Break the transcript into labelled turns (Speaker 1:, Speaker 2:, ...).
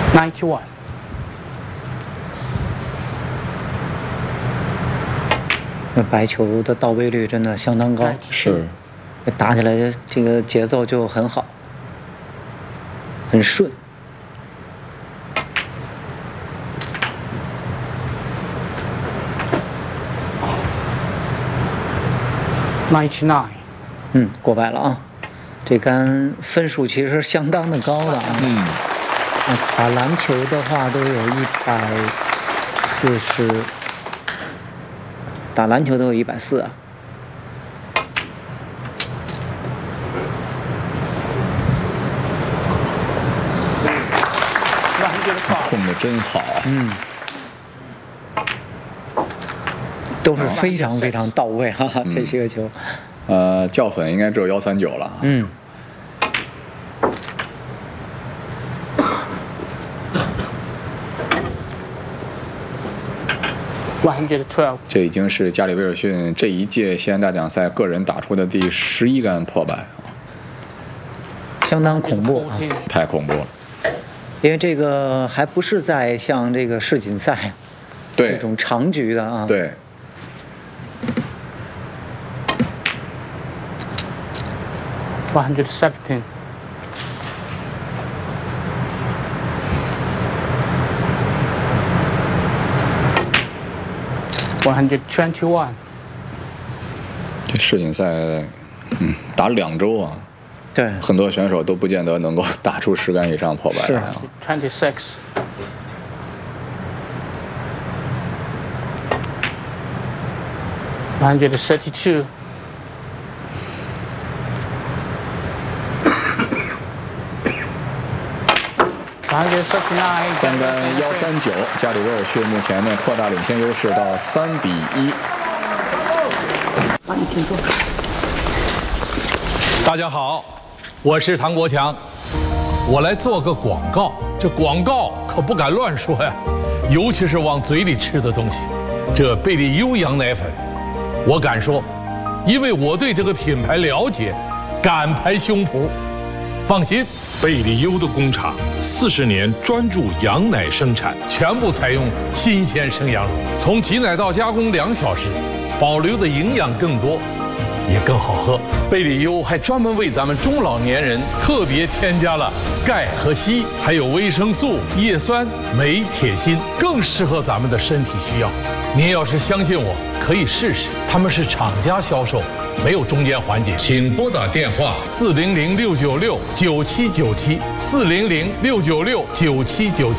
Speaker 1: 91。
Speaker 2: 那白球的到位率真的相当高，
Speaker 3: 是，
Speaker 2: 打起来这个节奏就很好，很顺。
Speaker 1: 99。
Speaker 2: 过百了啊！这杆分数其实相当的高的啊。打篮球的话都有140，打篮球都有140啊。
Speaker 3: 控的真好。
Speaker 2: 都是非常非常到位哈、这些个球。
Speaker 3: 较粉应该只有139了。
Speaker 1: 112。
Speaker 3: 这已经是加里威尔逊这一届西安大奖赛个人打出的第11杆破百，
Speaker 2: 相当恐怖啊！
Speaker 3: 太恐怖了。
Speaker 2: 因为这个还不是在像这个世锦赛这种长局的啊。
Speaker 3: 对。
Speaker 1: 117。121。
Speaker 3: 这世锦赛，打2周啊。
Speaker 2: 对。
Speaker 3: 很多选手都不见得能够打出10杆以上破百来啊。
Speaker 1: 26。132。
Speaker 3: 单杆139，加里威尔逊目前呢扩大领先优势到3比1。
Speaker 2: 往你请坐。
Speaker 4: 大家好，我是唐国强，我来做个广告。这广告可不敢乱说呀，尤其是往嘴里吃的东西。这贝利优羊奶粉，我敢说，因为我对这个品牌了解，敢拍胸脯。放心，
Speaker 5: 贝利优的工厂40年专注羊奶生产，
Speaker 4: 全部采用新鲜生羊乳，从挤奶到加工2小时，保留的营养更多，也更好喝。贝利优还专门为咱们中老年人特别添加了钙和硒，还有维生素、叶酸、镁、铁、锌，更适合咱们的身体需要。您要是相信我，可以试试，他们是厂家销售，没有中间环节。请拨打电话400-696-9797，400-696-9797。